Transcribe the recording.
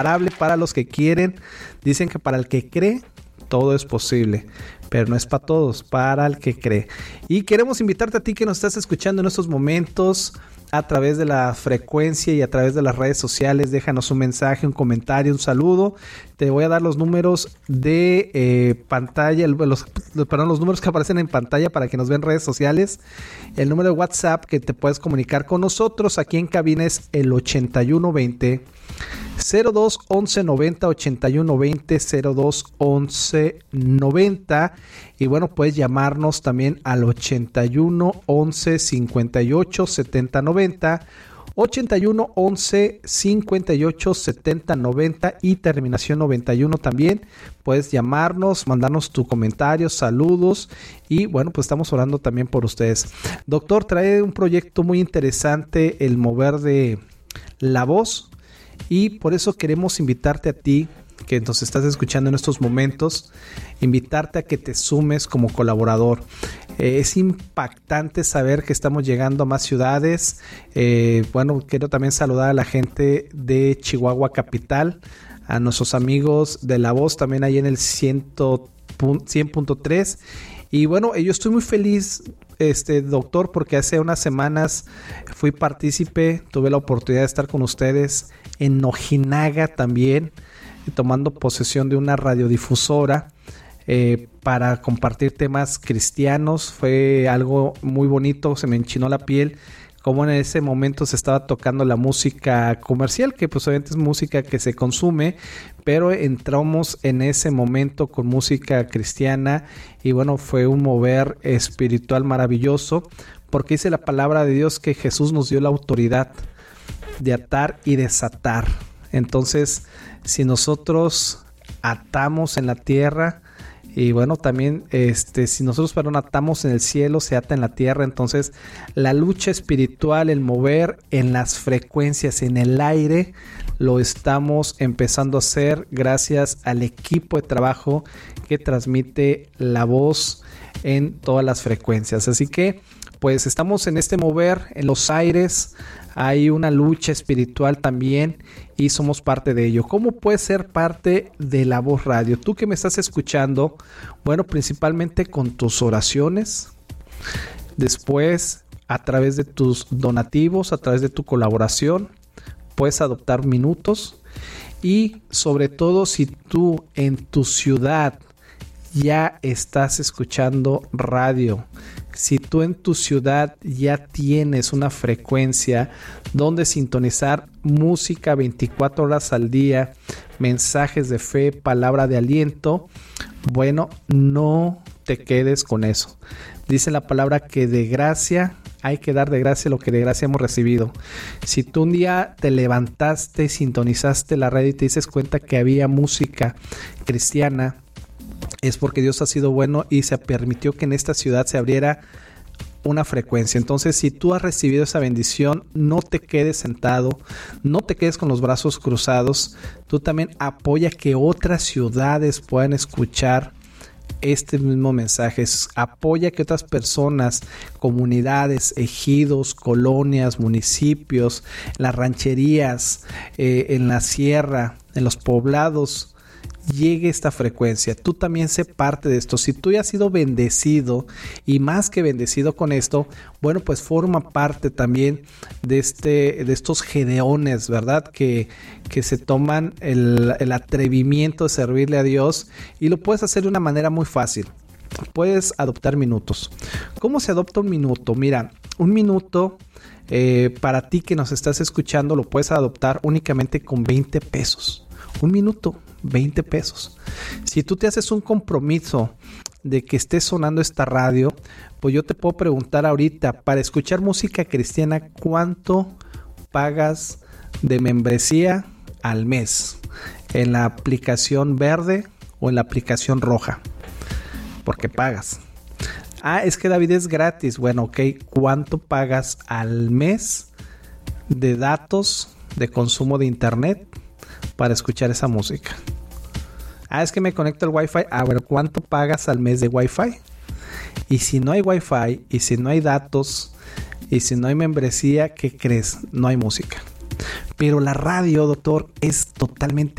imparable para los que quieren. Dicen que para el que cree, todo es posible. Pero no es para todos, para el que cree. Y queremos invitarte a ti que nos estás escuchando en estos momentos a través de la frecuencia y a través de las redes sociales. Déjanos un mensaje, un comentario, un saludo. Te voy a dar los números de pantalla, los números que aparecen en pantalla para que nos vean en redes sociales. El número de WhatsApp que te puedes comunicar con nosotros aquí en cabina es el 8120 02 11 90, 8120 02 11 90. Y bueno, puedes llamarnos también al 81 11 58 70 90, 81 11 58 70 90 y terminación 91 también. Puedes llamarnos, mandarnos tu comentario, saludos y bueno, pues estamos orando también por ustedes. Doctor, trae un proyecto muy interesante, el mover de la voz, y por eso queremos invitarte a ti que nos estás escuchando en estos momentos, invitarte a que te sumes como colaborador. Es impactante saber que estamos llegando a más ciudades. Bueno, quiero también saludar a la gente de Chihuahua Capital, a nuestros amigos de La Voz, también ahí en el 100.3. Y bueno, yo estoy muy feliz, doctor, porque hace unas semanas fui partícipe, tuve la oportunidad de estar con ustedes en Ojinaga también, tomando posesión de una radiodifusora para compartir temas cristianos. Fue algo muy bonito, se me enchinó la piel como en ese momento se estaba tocando la música comercial, que pues obviamente es música que se consume, pero entramos en ese momento con música cristiana y bueno, fue un mover espiritual maravilloso, porque dice la palabra de Dios que Jesús nos dio la autoridad de atar y desatar. Entonces, si nosotros atamos en la tierra, y bueno, también si nosotros atamos en el cielo, se ata en la tierra. Entonces la lucha espiritual, el mover en las frecuencias, en el aire, lo estamos empezando a hacer gracias al equipo de trabajo que transmite La Voz en todas las frecuencias. Así que pues estamos en este mover en los aires. Hay una lucha espiritual también y somos parte de ello. ¿Cómo puedes ser parte de La Voz Radio? Tú que me estás escuchando, bueno, principalmente con tus oraciones, después a través de tus donativos, a través de tu colaboración, puedes adoptar minutos y sobre todo si tú en tu ciudad ya estás escuchando radio, si tú en tu ciudad ya tienes una frecuencia donde sintonizar música 24 horas al día, mensajes de fe, palabra de aliento, bueno, no te quedes con eso. Dice la palabra que de gracia hay que dar de gracia lo que de gracia hemos recibido. Si tú un día te levantaste, sintonizaste la radio y te dices cuenta que había música cristiana, es porque Dios ha sido bueno y se permitió que en esta ciudad se abriera una frecuencia. Entonces, si tú has recibido esa bendición, no te quedes sentado, no te quedes con los brazos cruzados. Tú también apoya que otras ciudades puedan escuchar este mismo mensaje. Apoya que otras personas, comunidades, ejidos, colonias, municipios, las rancherías, en la sierra, en los poblados, llegue esta frecuencia. Tú también sé parte de esto. Si tú ya has sido bendecido y más que bendecido con esto, bueno, pues forma parte también de estos gedeones, ¿verdad? Que se toman el atrevimiento de servirle a Dios y lo puedes hacer de una manera muy fácil. Puedes adoptar minutos. ¿Cómo se adopta un minuto? Mira, un minuto para ti que nos estás escuchando lo puedes adoptar únicamente con 20 pesos. Un minuto, 20 pesos. Si tú te haces un compromiso de que esté sonando esta radio, pues yo te puedo preguntar ahorita, para escuchar música cristiana, ¿cuánto pagas de membresía al mes? ¿En la aplicación verde o en la aplicación roja? Porque pagas. Ah, es que David es gratis. Bueno, ok. ¿Cuánto pagas al mes de datos de consumo de internet para escuchar esa música? Ah, es que me conecto al Wi-Fi. A ver, ¿cuánto pagas al mes de Wi-Fi? Y si no hay Wi-Fi, y si no hay datos, y si no hay membresía, ¿qué crees? No hay música. Pero la radio, doctor, es totalmente